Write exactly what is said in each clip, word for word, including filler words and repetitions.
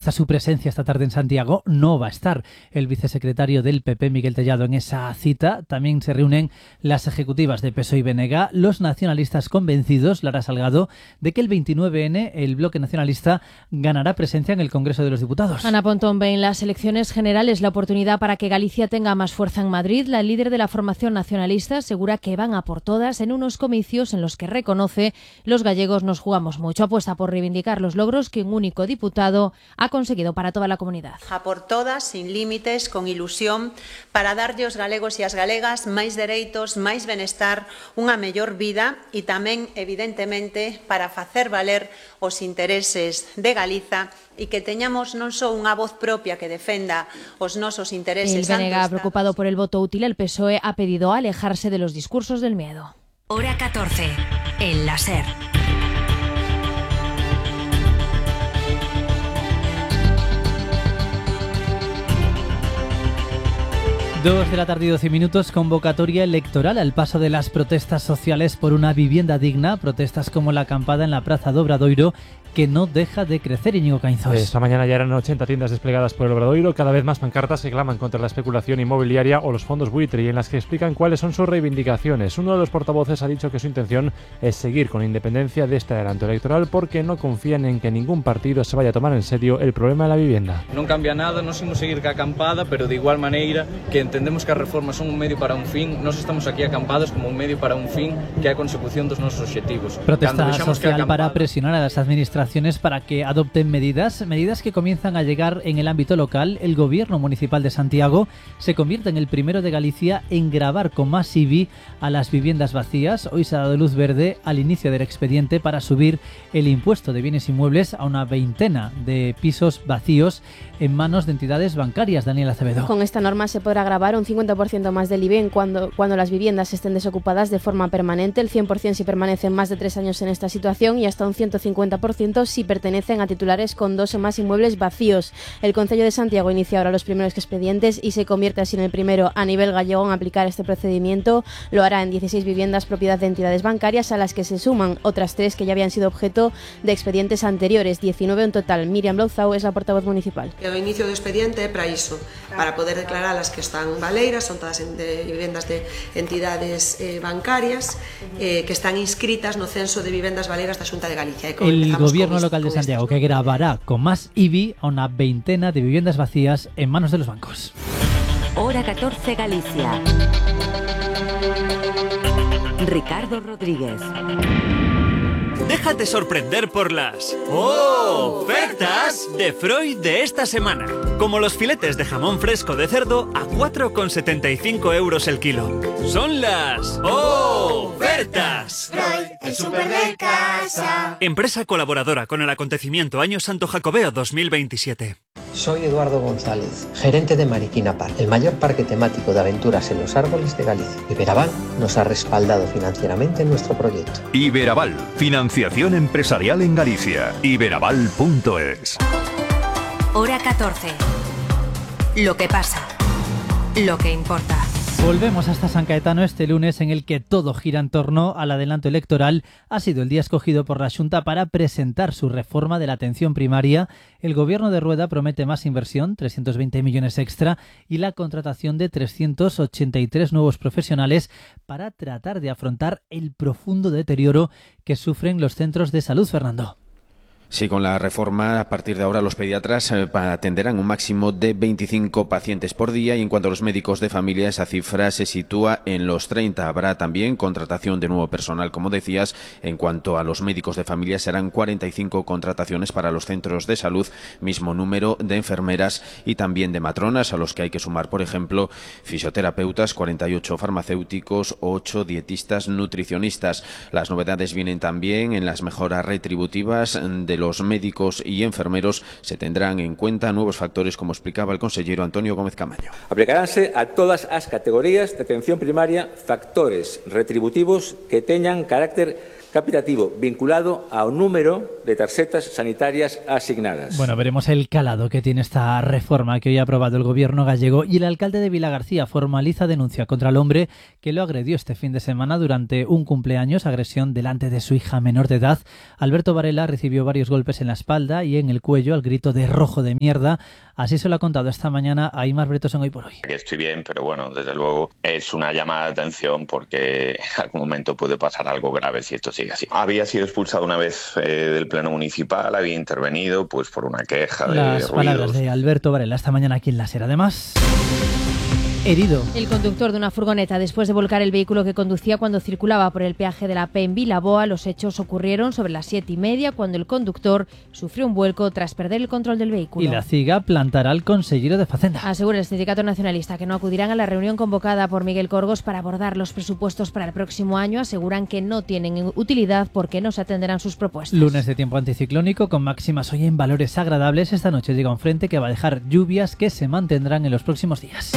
Socialista su presencia esta tarde en Santiago. No va a estar el vicesecretario del P P, Miguel Tellado, en esa cita. También se reúnen las ejecutivas de P S O E y B N G, los nacionalistas convencidos, Lara Salgado, de que el veintinueve ene el bloque nacionalista ganará presencia en el Congreso de los Diputados. Ana Pontón ve en las elecciones generales la oportunidad para que Galicia tenga más fuerza en Madrid. La líder de la formación nacionalista asegura que van a por todas en unos comicios en los que reconoce los gallegos nos jugamos mucho. Apuesta por reivindicar los logros que un único diputado ha conseguido para toda la comunidad. A por todas, sin límites, con ilusión, para darlle aos galegos e as galegas máis dereitos, máis benestar, unha mellor vida e tamén, evidentemente, para facer valer os intereses de Galiza e que teñamos non só unha voz propia que defenda os nosos intereses. El B N G, preocupado por el voto útil, el P S O E ha pedido alejarse de los discursos del miedo. Hora catorce, el láser. Dos de la tarde y doce minutos, convocatoria electoral al paso de las protestas sociales por una vivienda digna, protestas como la acampada en la Praza do Obradoiro, que no deja de crecer, Íñigo Cainzos. Esta mañana ya eran ochenta tiendas desplegadas por el Obradoiro, cada vez más pancartas que claman contra la especulación inmobiliaria o los fondos buitre y en las que explican cuáles son sus reivindicaciones. Uno de los portavoces ha dicho que su intención es seguir con independencia de este adelanto electoral porque no confían en que ningún partido se vaya a tomar en serio el problema de la vivienda. Non cambia nada, nos imos seguir ca acampada, pero de igual maneira que entendemos que as reformas son un medio para un fin, nós estamos aquí acampados como un medio para un fin que é a consecución dos nosos obxectivos. Protesta social para presionar a las administraciones para que adopten medidas, medidas que comienzan a llegar en el ámbito local. El gobierno municipal de Santiago se convierte en el primero de Galicia en gravar con más I B I a las viviendas vacías. Hoy se ha dado luz verde al inicio del expediente para subir el impuesto de bienes inmuebles a una veintena de pisos vacíos en manos de entidades bancarias. Daniela Acevedo. Con esta norma se podrá gravar un cincuenta por ciento más del I B I en cuando, cuando las viviendas estén desocupadas de forma permanente, el cien por ciento si permanecen más de tres años en esta situación y hasta un ciento cincuenta por ciento si pertenecen a titulares con dos o más inmuebles vacíos. El Concello de Santiago inicia ahora los primeros expedientes y se convierte así en el primero a nivel gallego en aplicar este procedimiento. Lo hará en dieciséis viviendas propiedad de entidades bancarias, a las que se suman otras tres que ya habían sido objeto de expedientes anteriores, diecinueve en total. Miriam Louzao es la portavoz municipal. O inicio do expediente é para iso, para poder declarar as que están baleiras, son todas de vivendas de entidades eh, bancarias eh, que están inscritas no censo de vivendas baleiras da Xunta de Galicia. El gobierno local de Santiago que gravará con más I B I a una veintena de viviendas vacías en manos de los bancos. Hora catorce, Galicia. Ricardo Rodríguez. Déjate sorprender por las ¡oh! ofertas de Freud de esta semana. Como los filetes de jamón fresco de cerdo a cuatro con setenta y cinco euros el kilo. Son las ¡oh! ofertas. Freud, el súper de casa. Empresa colaboradora con el acontecimiento Año Santo Jacobeo dos mil veintisiete. Soy Eduardo González, gerente de Mariquina Park, el mayor parque temático de aventuras en los árboles de Galicia. Iberaval nos ha respaldado financieramente en nuestro proyecto. Iberaval, financiación empresarial en Galicia. iberaval punto es. Hora catorce. Lo que pasa. Lo que importa. Volvemos hasta San Caetano este lunes, en el que todo gira en torno al adelanto electoral. Ha sido el día escogido por la Xunta para presentar su reforma de la atención primaria. El gobierno de Rueda promete más inversión, trescientos veinte millones extra, y la contratación de trescientos ochenta y tres nuevos profesionales para tratar de afrontar el profundo deterioro que sufren los centros de salud, Fernando. Sí, con la reforma, a partir de ahora los pediatras eh, atenderán un máximo de veinticinco pacientes por día y en cuanto a los médicos de familia esa cifra se sitúa en los treinta. Habrá también contratación de nuevo personal, como decías. En cuanto a los médicos de familia serán cuarenta y cinco contrataciones para los centros de salud, mismo número de enfermeras y también de matronas, a los que hay que sumar, por ejemplo, fisioterapeutas, cuarenta y ocho farmacéuticos, ocho dietistas, nutricionistas. Las novedades vienen también en las mejoras retributivas de los médicos y enfermeros. Se tendrán en cuenta nuevos factores, como explicaba el consellero Antonio Gómez Camaño. Aplicaránse a todas as categorías de atención primaria factores retributivos que teñan carácter capitativo vinculado ao número de tarxetas sanitarias asignadas. Bueno, veremos el calado que tiene esta reforma que hoy ha aprobado el gobierno gallego, y el alcalde de Vilagarcía formaliza denuncia contra el hombre que lo agredió este fin de semana durante un cumpleaños, agresión delante de su hija menor de edad. Alberto Varela recibió varios golpes en la espalda y en el cuello al grito de rojo de mierda. Así se lo ha contado esta mañana a Aimar Bretos en Hoy por Hoy. Estoy bien, pero bueno, desde luego es una llamada de atención porque en algún momento puede pasar algo grave si esto sigue así. Había sido expulsado una vez eh, del pleno municipal, había intervenido pues por una queja de Las ruidos. palabras de Alberto Varela esta mañana aquí en La Ser. Además, herido. El conductor de una furgoneta, después de volcar el vehículo que conducía cuando circulaba por el peaje de la P en Vilaboa. Los hechos ocurrieron sobre las siete y media, cuando el conductor sufrió un vuelco tras perder el control del vehículo. Y la CIGA plantará al consellero de Facenda. Asegura el sindicato nacionalista que no acudirán a la reunión convocada por Miguel Corgos para abordar los presupuestos para el próximo año. Aseguran que no tienen utilidad porque no se atenderán sus propuestas. Lunes de tiempo anticiclónico con máximas hoy en valores agradables. Esta noche llega un frente que va a dejar lluvias que se mantendrán en los próximos días.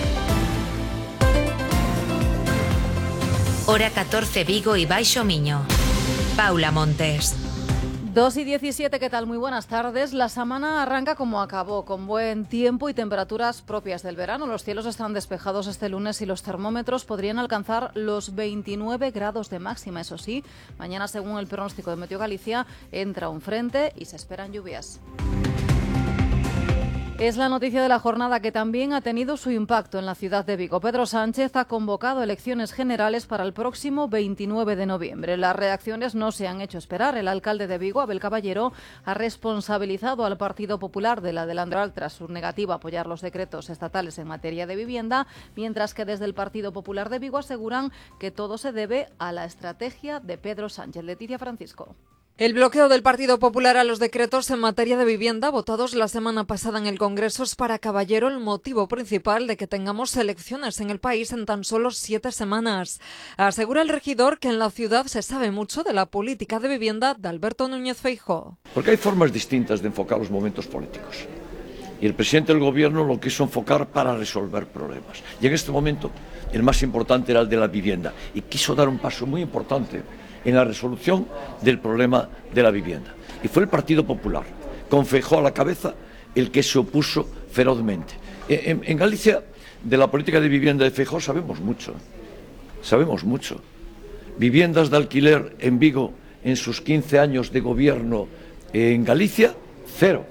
Hora catorce Vigo y Baixo Miño. Paula Montes. dos y diecisiete, ¿qué tal? Muy buenas tardes. La semana arranca como acabó, con buen tiempo y temperaturas propias del verano. Los cielos están despejados este lunes y los termómetros podrían alcanzar los veintinueve grados de máxima. Eso sí, mañana, según el pronóstico de Meteo Galicia, entra un frente y se esperan lluvias. Es la noticia de la jornada que también ha tenido su impacto en la ciudad de Vigo. Pedro Sánchez ha convocado elecciones generales para el próximo veintinueve de noviembre. Las reacciones no se han hecho esperar. El alcalde de Vigo, Abel Caballero, ha responsabilizado al Partido Popular de la del Andral tras su negativa a apoyar los decretos estatales en materia de vivienda, mientras que desde el Partido Popular de Vigo aseguran que todo se debe a la estrategia de Pedro Sánchez. Leticia Francisco. El bloqueo del Partido Popular a los decretos en materia de vivienda votados la semana pasada en el Congreso es para Caballero el motivo principal de que tengamos elecciones en el país en tan solo siete semanas. Asegura el regidor que en la ciudad se sabe mucho de la política de vivienda de Alberto Núñez Feijóo. Porque hay formas distintas de enfocar los momentos políticos. Y el presidente del gobierno lo quiso enfocar para resolver problemas. Y en este momento el más importante era el de la vivienda. Y quiso dar un paso muy importante en la resolución del problema de la vivienda. Y fue el Partido Popular, con Feijóo a la cabeza, el que se opuso ferozmente. En, en Galicia, de la política de vivienda de Feijóo sabemos mucho, sabemos mucho. Viviendas de alquiler en Vigo en sus quince años de gobierno en Galicia, cero.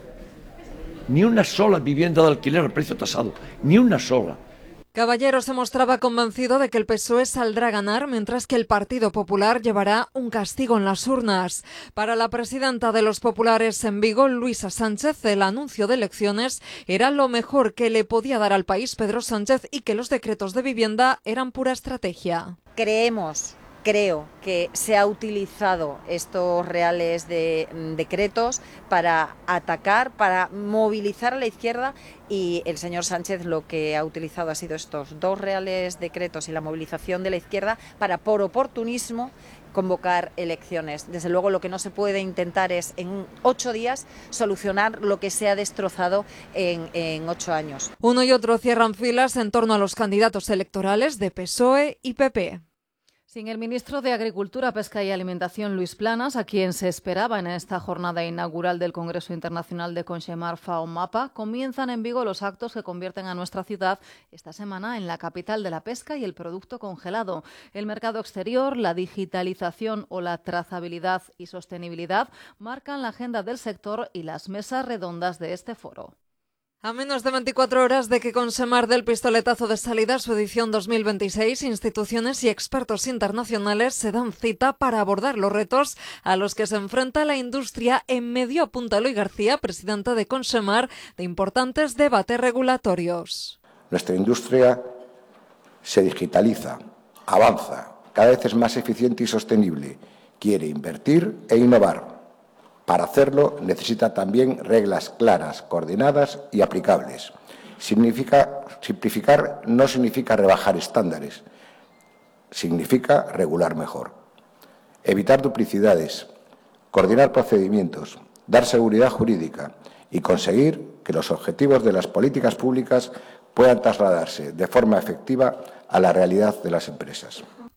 Ni una sola vivienda de alquiler al precio tasado, ni una sola. Caballero se mostraba convencido de que el P S O E saldrá a ganar, mientras que el Partido Popular llevará un castigo en las urnas. Para la presidenta de los populares en Vigo, Luisa Sánchez, el anuncio de elecciones era lo mejor que le podía dar al país Pedro Sánchez y que los decretos de vivienda eran pura estrategia. Creemos Creo que se ha utilizado estos reales de, decretos para atacar, para movilizar a la izquierda, y el señor Sánchez lo que ha utilizado ha sido estos dos reales decretos y la movilización de la izquierda para, por oportunismo, convocar elecciones. Desde luego, lo que no se puede intentar es en ocho días solucionar lo que se ha destrozado en, en ocho años. Uno y otro cierran filas en torno a los candidatos electorales de P S O E y P P. Sin el ministro de Agricultura, Pesca y Alimentación, Luis Planas, a quien se esperaba en esta jornada inaugural del Congreso Internacional de Conxemar FAO MAPA, comienzan en Vigo los actos que convierten a nuestra ciudad esta semana en la capital de la pesca y el producto congelado. El mercado exterior, la digitalización o la trazabilidad y sostenibilidad marcan la agenda del sector y las mesas redondas de este foro. A menos de veinticuatro horas de que Conxemar dé el pistoletazo de salida a su edición dos mil veintiséis, instituciones y expertos internacionales se dan cita para abordar los retos a los que se enfrenta la industria. En medio apunta Eloy García, presidenta de Conxemar, de importantes debates regulatorios. Nuestra industria se digitaliza, avanza, cada vez es más eficiente y sostenible, quiere invertir e innovar. Para hacerlo necesita también reglas claras, coordinadas y aplicables. Significa, simplificar no significa rebajar estándares, significa regular mejor. Evitar duplicidades, coordinar procedimientos, dar seguridad jurídica y conseguir que los objetivos de las políticas públicas puedan trasladarse de forma efectiva a la realidad de las empresas.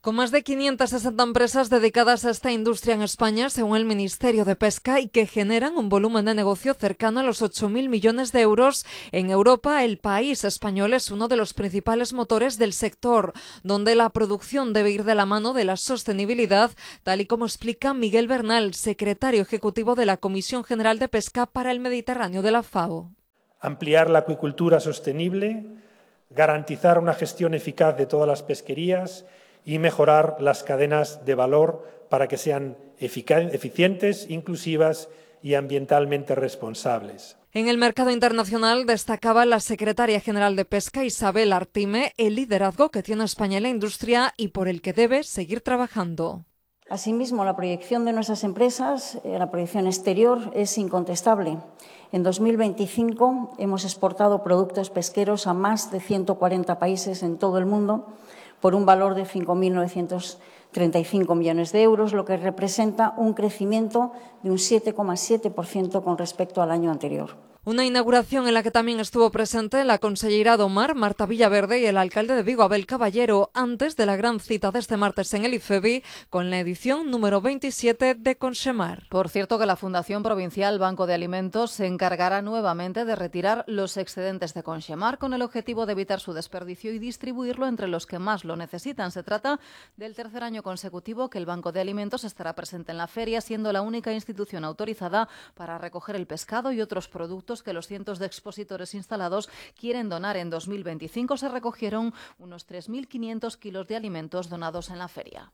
Con más de quinientas sesenta empresas dedicadas a esta industria en España, según el Ministerio de Pesca, y que generan un volumen de negocio cercano a los ocho mil millones de euros, en Europa el país español es uno de los principales motores del sector, donde la producción debe ir de la mano de la sostenibilidad, tal y como explica Miguel Bernal, secretario ejecutivo de la Comisión General de Pesca para el Mediterráneo de la FAO. Ampliar la acuicultura sostenible, garantizar una gestión eficaz de todas las pesquerías y mejorar las cadenas de valor para que sean eficientes, inclusivas y ambientalmente responsables. En el mercado internacional destacaba la secretaria general de Pesca, Isabel Artime, el liderazgo que tiene España en la industria y por el que debe seguir trabajando. Asimismo, la proyección de nuestras empresas, la proyección exterior, es incontestable. En dos mil veinticinco hemos exportado productos pesqueros a más de ciento cuarenta países en todo el mundo, por un valor de cinco mil novecientos treinta y cinco millones de euros, lo que representa un crecimiento de un siete coma siete por ciento con respecto al año anterior. Una inauguración en la que también estuvo presente la consellera do Mar, Marta Villaverde, y el alcalde de Vigo, Abel Caballero, antes de la gran cita de este martes en el IFEBI, con la edición número veintisiete de Consemar. Por cierto, que la Fundación Provincial Banco de Alimentos se encargará nuevamente de retirar los excedentes de Consemar con el objetivo de evitar su desperdicio y distribuirlo entre los que más lo necesitan. Se trata del tercer año consecutivo que el Banco de Alimentos estará presente en la feria, siendo la única institución autorizada para recoger el pescado y otros productos que los cientos de expositores instalados quieren donar. En dos mil veinticinco se recogieron unos tres mil quinientos kilos de alimentos donados en la feria.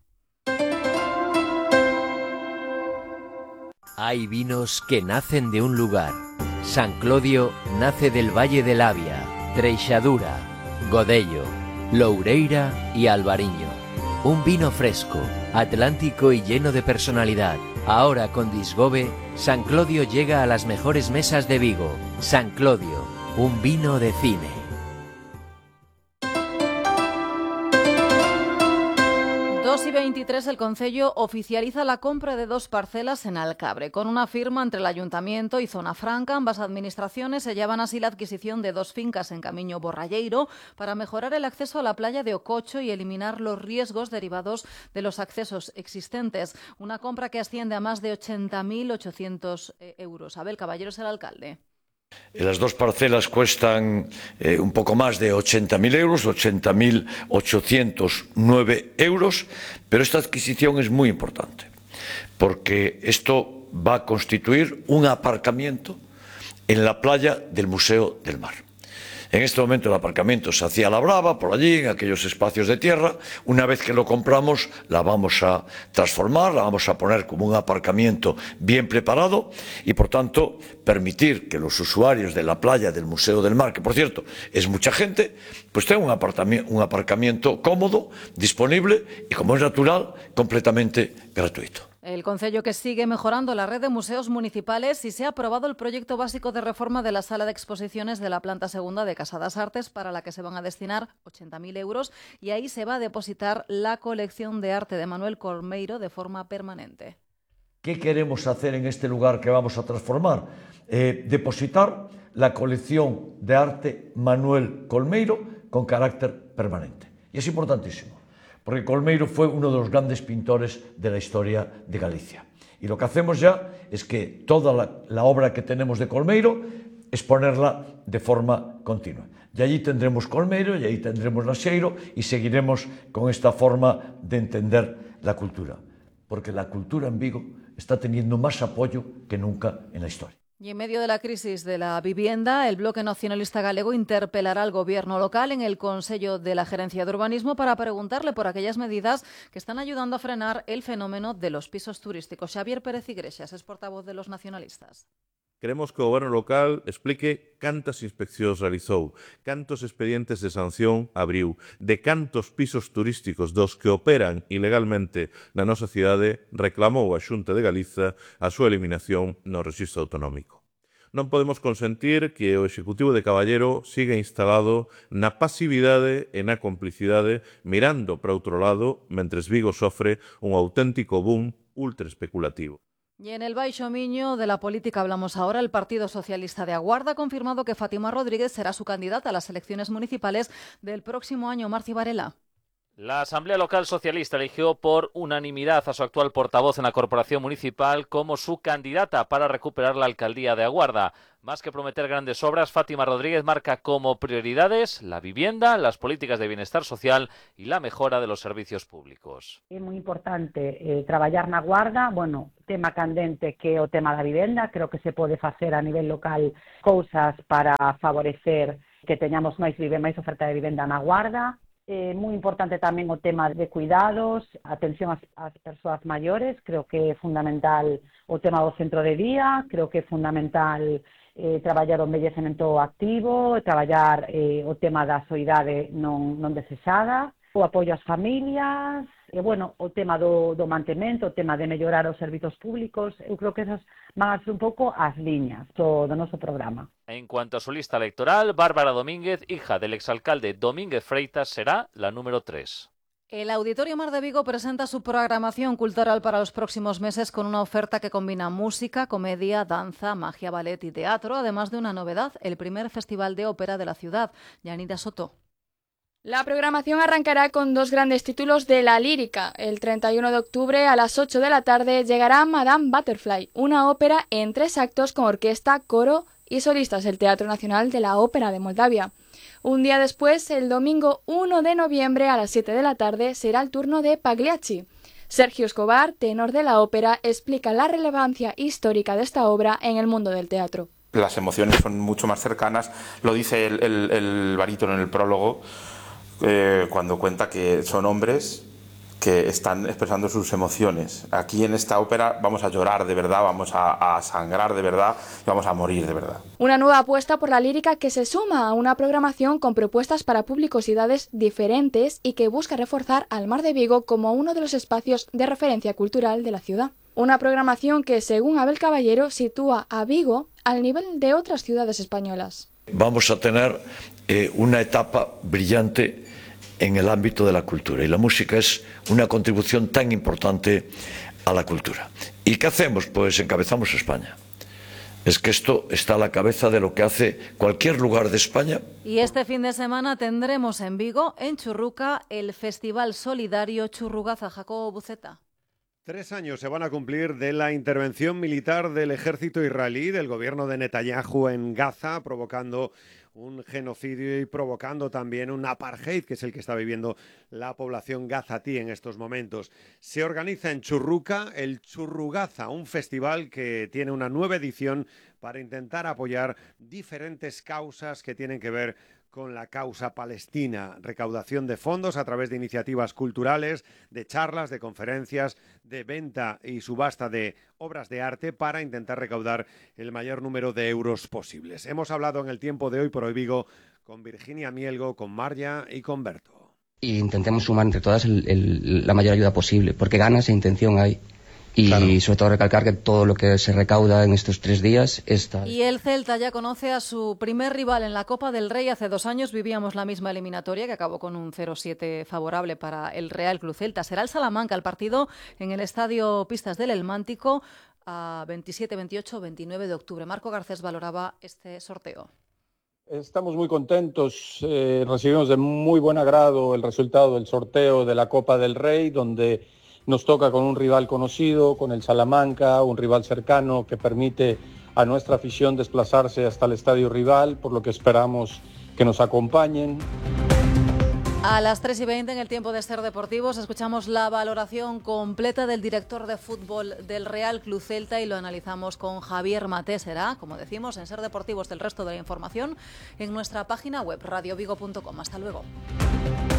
Hay vinos que nacen de un lugar. San Clodio nace del Valle del Avia, Treixadura, Godello, Loureira y Albariño. Un vino fresco, atlántico y lleno de personalidad. Ahora con Disgobe, San Clodio llega a las mejores mesas de Vigo. San Clodio, un vino de cine. dos y veintitrés, el Concello oficializa la compra de dos parcelas en Alcabre. Con una firma entre el Ayuntamiento y Zona Franca, ambas administraciones sellaban así la adquisición de dos fincas en Camiño Borralleiro para mejorar el acceso a la playa de Ococho y eliminar los riesgos derivados de los accesos existentes. Una compra que asciende a más de ochenta mil ochocientos euros. Abel Caballero es el alcalde. Las dos parcelas cuestan eh, un poco más de ochenta mil euros, ochenta mil ochocientos nueve euros, pero esta adquisición es muy importante porque esto va a constituir un aparcamiento en la playa del Museo del Mar. En este momento el aparcamiento se hacía a la brava, por allí, en aquellos espacios de tierra. Una vez que lo compramos, la vamos a transformar, la vamos a poner como un aparcamiento bien preparado y, por tanto, permitir que los usuarios de la playa del Museo del Mar, que, por cierto, es mucha gente, pues tengan un aparcamiento, un aparcamiento cómodo, disponible y, como es natural, completamente gratuito. El Concello que sigue mejorando la red de museos municipales y se ha aprobado el proyecto básico de reforma de la sala de exposiciones de la planta segunda de Casa das Artes, para la que se van a destinar ochenta mil euros y ahí se va a depositar la colección de arte de Manuel Colmeiro de forma permanente. ¿Qué queremos hacer en este lugar que vamos a transformar? Eh, depositar la colección de arte Manuel Colmeiro con carácter permanente. Y es importantísimo, porque Colmeiro fue uno de los grandes pintores de la historia de Galicia. Y lo que hacemos ya es que toda la, la obra que tenemos de Colmeiro es ponerla de forma continua. Y allí tendremos Colmeiro, y allí tendremos Laxeiro, y seguiremos con esta forma de entender la cultura. Porque la cultura en Vigo está teniendo más apoyo que nunca en la historia. Y en medio de la crisis de la vivienda, el Bloque Nacionalista Galego interpelará al Gobierno local en el Consello de la Gerencia de Urbanismo para preguntarle por aquellas medidas que están ayudando a frenar el fenómeno de los pisos turísticos. Xavier Pérez Iglesias es portavoz de los nacionalistas. Queremos que o Goberno local explique cantas inspeccións realizou, cantos expedientes de sanción abriu, de cantos pisos turísticos dos que operan ilegalmente na nosa cidade reclamou a Xunta de Galiza a súa eliminación no rexistro autonómico. Non podemos consentir que o Executivo de Caballero siga instalado na pasividade e na complicidade mirando para outro lado mentres Vigo sofre un auténtico boom ultra especulativo. Y en el Baixo Miño de la política hablamos ahora. El Partido Socialista de Aguarda ha confirmado que Fátima Rodríguez será su candidata a las elecciones municipales del próximo año. Marci Varela. La Asamblea Local Socialista eligió por unanimidad a su actual portavoz en la Corporación Municipal como su candidata para recuperar la alcaldía de Aguarda. Más que prometer grandes obras, Fátima Rodríguez marca como prioridades la vivienda, las políticas de bienestar social y la mejora de los servicios públicos. É moi importante eh, traballar na Guarda, bueno, tema candente que é o tema da vivenda, creo que se pode facer a nivel local cousas para favorecer que teñamos máis, máis oferta de vivenda na Guarda. É moi importante tamén o tema de cuidados, atención ás, ás persoas maiores, creo que é fundamental o tema do centro de día, creo que é fundamental eh, traballar o envellecemento activo, traballar eh, o tema da soidade non, non desexada, o apoio ás familias, e, bueno, o tema do, do mantemento, o tema de mellorar os servizos públicos, eu creo que esas van a ser un pouco as liñas do, do noso programa. En cuanto a su lista electoral, Bárbara Domínguez, hija del exalcalde Domínguez Freitas, será la número tres. El Auditorio Mar de Vigo presenta su programación cultural para los próximos meses con una oferta que combina música, comedia, danza, magia, ballet y teatro, además de una novedad, el primer festival de ópera de la ciudad. Yanira Soto. La programación arrancará con dos grandes títulos de la lírica. El treinta y uno de octubre a las ocho de la tarde llegará Madame Butterfly, una ópera en tres actos con orquesta, coro y solistas del Teatro Nacional de la Ópera de Moldavia. Un día después, el domingo uno de noviembre a las siete de la tarde, será el turno de Pagliacci. Sergio Escobar, tenor de la ópera, explica la relevancia histórica de esta obra en el mundo del teatro. Las emociones son mucho más cercanas, lo dice el, el, el barítono en el prólogo, eh, cuando cuenta que son hombres que están expresando sus emociones. Aquí en esta ópera vamos a llorar de verdad, vamos a, a sangrar de verdad y vamos a morir de verdad. Una nueva apuesta por la lírica que se suma a una programación con propuestas para públicos y edades diferentes y que busca reforzar al Mar de Vigo como uno de los espacios de referencia cultural de la ciudad. Una programación que, según Abel Caballero, sitúa a Vigo al nivel de otras ciudades españolas. Vamos a tener eh, una etapa brillante en el ámbito de la cultura, y la música es una contribución tan importante a la cultura. ¿Y qué hacemos? Pues encabezamos España. Es que esto está a la cabeza de lo que hace cualquier lugar de España. Y este fin de semana tendremos en Vigo, en Churruca, el Festival Solidario Churrugaza. Jacobo Buceta. Tres años se van a cumplir de la intervención militar del ejército israelí, del gobierno de Netanyahu en Gaza, provocando un genocidio y provocando también un apartheid, que es el que está viviendo la población gazatí en estos momentos. Se organiza en Churruca el Churrugaza, un festival que tiene una nueva edición para intentar apoyar diferentes causas que tienen que ver con la causa palestina, recaudación de fondos a través de iniciativas culturales, de charlas, de conferencias, de venta y subasta de obras de arte para intentar recaudar el mayor número de euros posibles. Hemos hablado en el tiempo de Hoy por Hoy Vigo con Virginia Mielgo, con Marja y con Berto. Y intentemos sumar entre todas el, el, la mayor ayuda posible, porque ganas e intención hay. Y claro, sobre todo recalcar que todo lo que se recauda en estos tres días está... Y el Celta ya conoce a su primer rival en la Copa del Rey. Hace dos años vivíamos la misma eliminatoria que acabó con un cero siete favorable para el Real Club Celta. Será el Salamanca el partido en el Estadio Pistas del Elmántico a veintisiete, veintiocho, veintinueve de octubre. Marco Garcés valoraba este sorteo. Estamos muy contentos, eh, recibimos de muy buen agrado el resultado del sorteo de la Copa del Rey, donde nos toca con un rival conocido, con el Salamanca, un rival cercano que permite a nuestra afición desplazarse hasta el estadio rival, por lo que esperamos que nos acompañen. A las tres y veinte en el tiempo de Ser Deportivos escuchamos la valoración completa del director de fútbol del Real Club Celta y lo analizamos con Javier Maté. Será, como decimos, en Ser Deportivos del resto de la información en nuestra página web radio vigo punto com. Hasta luego.